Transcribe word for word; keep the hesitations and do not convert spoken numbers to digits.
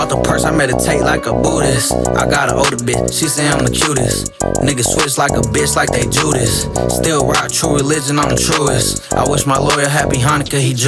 the purse, I meditate like a Buddhist. I got an older bitch, she say I'm the cutest. Niggas switch like a bitch, like they Judas. Still rock true religion, I'm the truest. I wish my lawyer happy Hanukkah, he Jewish.